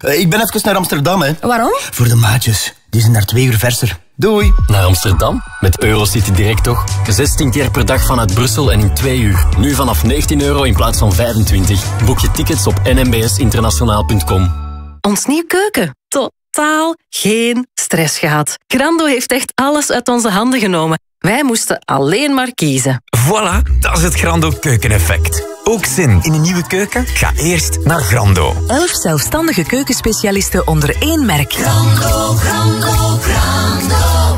Ik ben even naar Amsterdam, hè. Waarom? Voor de maatjes. Die zijn daar 2 uur verser. Doei. Naar Amsterdam? Met Eurocity Direct toch? 16 keer per dag vanuit Brussel en in 2 uur. Nu vanaf €19 in plaats van 25. Boek je tickets op nmbsinternationaal.com. Ons nieuw keuken. Totaal geen stress gehad. Grando heeft echt alles uit onze handen genomen. Wij moesten alleen maar kiezen. Voilà, dat is het Grando keukeneffect. Ook zin in een nieuwe keuken? Ga eerst naar Grando. 11 zelfstandige keukenspecialisten onder één merk. Grando, Grando, Grando.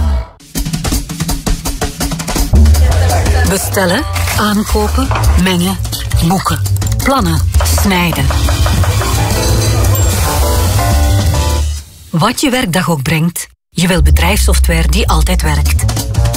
Bestellen, aankopen, mengen, boeken, plannen, snijden. Wat je werkdag ook brengt, je wil bedrijfssoftware die altijd werkt.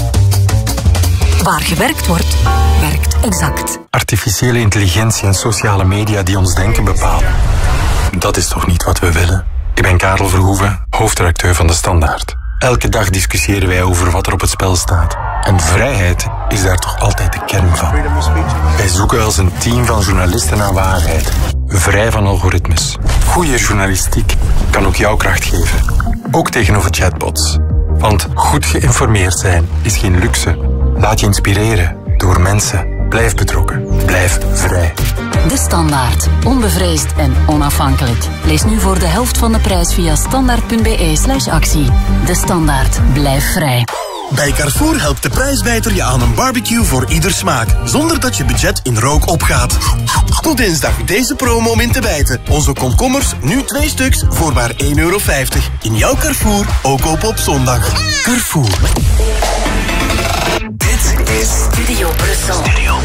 Waar gewerkt wordt, werkt Exact. Artificiële intelligentie en sociale media die ons denken bepalen. Dat is toch niet wat we willen? Ik ben Karel Verhoeven, hoofdredacteur van De Standaard. Elke dag discussiëren wij over wat er op het spel staat. En vrijheid is daar toch altijd de kern van. Wij zoeken als een team van journalisten naar waarheid. Vrij van algoritmes. Goede journalistiek kan ook jouw kracht geven. Ook tegenover chatbots. Want goed geïnformeerd zijn is geen luxe. Laat je inspireren door mensen. Blijf betrokken. Blijf vrij. De Standaard. Onbevreesd en onafhankelijk. Lees nu voor de helft van de prijs via standaard.be/actie. De Standaard. Blijf vrij. Bij Carrefour helpt de prijsbijter je aan een barbecue voor ieder smaak, zonder dat je budget in rook opgaat. Tot dinsdag deze promo om in te bijten. Onze komkommers, nu 2 stuks voor maar €1,50. In jouw Carrefour, ook open op zondag. Carrefour. Dit is Studio Brussel.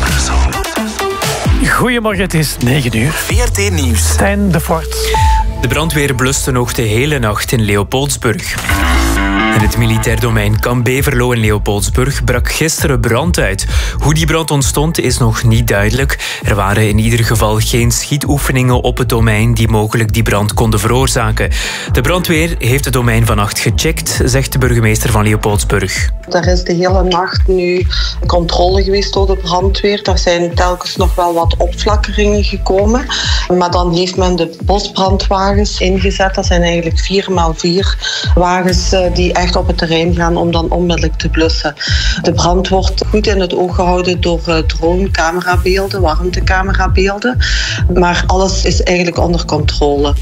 Goedemorgen, het is 9 uur. VRT Nieuws. Stijn de Voort. De brandweer bluste nog de hele nacht in Leopoldsburg. In het militair domein Kamp Beverlo in Leopoldsburg brak gisteren brand uit. Hoe die brand ontstond is nog niet duidelijk. Er waren in ieder geval geen schietoefeningen op het domein die mogelijk die brand konden veroorzaken. De brandweer heeft het domein vannacht gecheckt, zegt de burgemeester van Leopoldsburg. Er is de hele nacht nu controle geweest door de brandweer. Er zijn telkens nog wel wat opflakkeringen gekomen. Maar dan heeft men de bosbrandwagens ingezet. Dat zijn eigenlijk 4x4 wagens die echt op het terrein gaan om dan onmiddellijk te blussen. De brand wordt goed in het oog gehouden door drone-camerabeelden, warmtecamerabeelden. Maar alles is eigenlijk onder controle.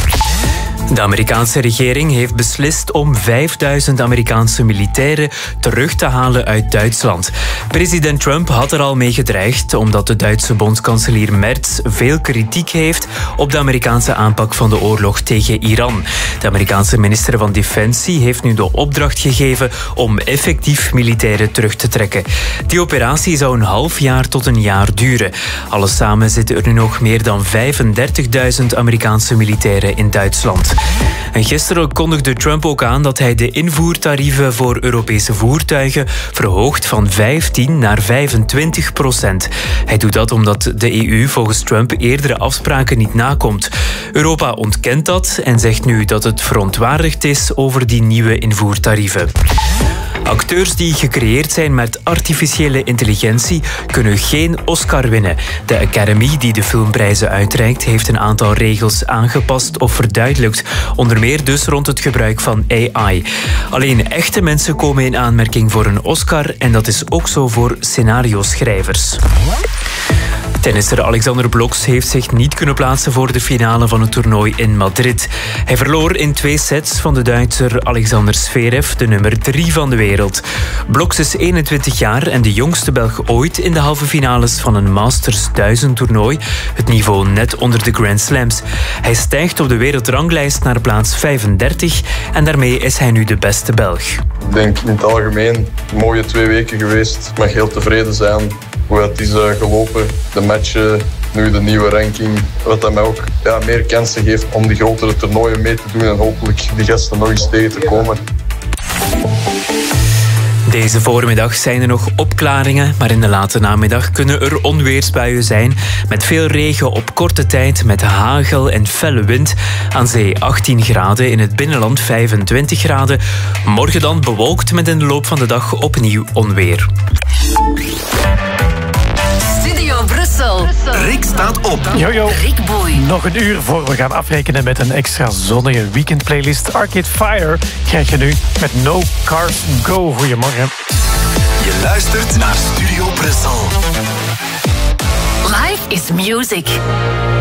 De Amerikaanse regering heeft beslist om 5000 Amerikaanse militairen terug te halen uit Duitsland. President Trump had er al mee gedreigd, omdat de Duitse bondskanselier Merz veel kritiek heeft op de Amerikaanse aanpak van de oorlog tegen Iran. De Amerikaanse minister van Defensie heeft nu de opdracht gegeven om effectief militairen terug te trekken. Die operatie zou een half jaar tot een jaar duren. Alles samen zitten er nu nog meer dan 35.000 Amerikaanse militairen in Duitsland. En gisteren kondigde Trump ook aan dat hij de invoertarieven voor Europese voertuigen verhoogt van 15 naar 25%. Hij doet dat omdat de EU volgens Trump eerdere afspraken niet nakomt. Europa ontkent dat en zegt nu dat het verontwaardigd is over die nieuwe invoertarieven. Acteurs die gecreëerd zijn met artificiële intelligentie kunnen geen Oscar winnen. De Academy, die de filmprijzen uitreikt, heeft een aantal regels aangepast of verduidelijkt. Onder meer dus rond het gebruik van AI. Alleen echte mensen komen in aanmerking voor een Oscar en dat is ook zo voor scenario-schrijvers. Tennisser Alexander Bloks heeft zich niet kunnen plaatsen voor de finale van het toernooi in Madrid. Hij verloor in 2 sets van de Duitser Alexander Zverev, de nummer 3 van de wereld. Bloks is 21 jaar en de jongste Belg ooit in de halve finales van een Masters 1000 toernooi. Het niveau net onder de Grand Slams. Hij stijgt op de wereldranglijst naar plaats 35 en daarmee is hij nu de beste Belg. Ik denk in het algemeen mooie 2 weken geweest. Ik mag heel tevreden zijn hoe het is gelopen. De matchen, nu de nieuwe ranking. Wat dat mij ook meer kansen geeft om die grotere toernooien mee te doen en hopelijk die gasten nog eens tegen te komen. Deze voormiddag zijn er nog opklaringen, maar in de late namiddag kunnen er onweersbuien zijn. Met veel regen op korte tijd, met hagel en felle wind. Aan zee 18 graden, in het binnenland 25 graden. Morgen dan bewolkt met in de loop van de dag opnieuw onweer. Studio Brussel. Rick staat op. Jojo. Rick Boy. Nog een uur voor we gaan afrekenen met een extra zonnige weekendplaylist. Arcade Fire krijg je nu met No Cars Go. Goedemorgen. Je luistert naar Studio Brussel. Life is music.